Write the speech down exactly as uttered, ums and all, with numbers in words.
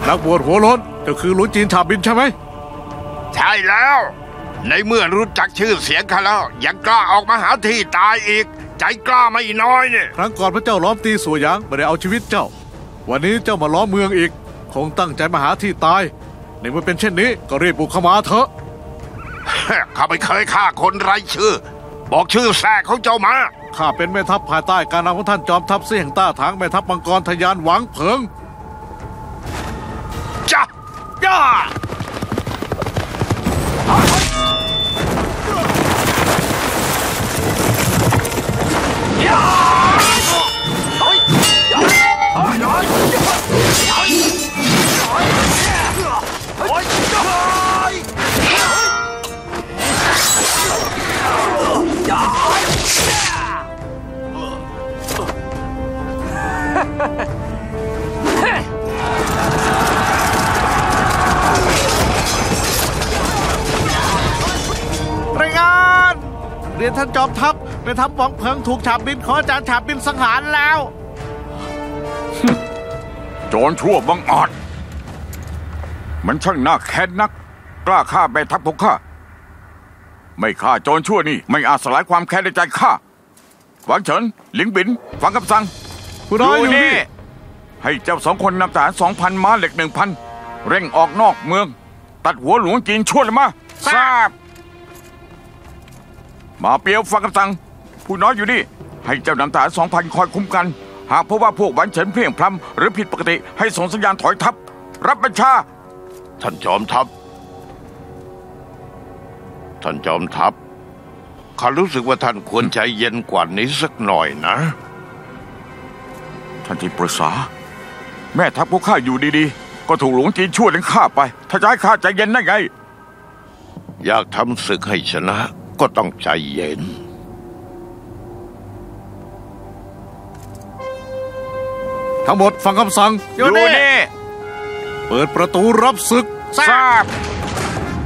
นักบวชหัวโล้นก็คือหลวงจีนฉาบบินใช่ไหมใช่แล้วในเมื่อรู้จักชื่อเสียงข้าแล้วยังกล้าออกมาหาที่ตายอีกใจกล้าไม่น้อยเนี่ยครั้งก่อนพระเจ้าล้อมตีสัวหยางไม่ได้เอาชีวิตเจ้าวันนี้เจ้ามาล้อมเมืองอีกคงตั้งใจมาหาที่ตายในเมื่อเป็นเช่นนี้ก็รีบบุกเข้ามาเถอะข้าไม่เคยฆ่าคนไร้ชื่อบอกชื่อแท้ของเจ้ามาข้าเป็นแม่ทัพภายใต้การนำของท่านจอมทัพเสี่ยงต้าถางแม่ทัพมังกรทยานหวังเผิงจ้าจ้ารายงานเรียนท่านจอมทัพแม่ทัพหวังเผิงถูกฉาบบินขออาจารย์ฉาบบินสังหารแล้วโจรชั่วบังอาจมันช่างน่าแค้นนักกล้าฆ่าแม่ทัพของข้าไม่ฆ่าโจรชั่วนี่ไม่อาจสลายความแค้นในใจข้าหวังเฉินหลิงบินฟังคำสั่งผู้น้อยอยู่นี่ให้เจ้าสองคนนำทหารสองพันม้าเหล็กหนึ่งพันเร่งออกนอกเมืองตัดหัวหลวงจีนชั่วเลยมาทราบมาเปียวฟังคำสั่งผู้น้อยอยู่นี่ให้เจ้านำทหารสองพันคอยคุ้มกันหากพบว่าพวกหวังเฉินเพลียงพล้ำหรือผิดปกติให้ส่งสัญญาณถอยทัพรับบัญชาท่านจอมทัพท่านจอมทัพข้ารู้สึกว่าท่านควรใจเย็นกว่านี้สักหน่อยนะท่านที่ปรึกษาแม่ทัพพวกข้าอยู่ดีๆก็ถูกหลวงจีนชั่วถึงฆ่าไปถ้าจะให้ข้าใจเย็นได้ไงอยากทำศึกให้ชนะก็ต้องใจเย็นทั้งหมดฟังคำสั่งอยู่นี่เปิดประตูรับศึกทราบ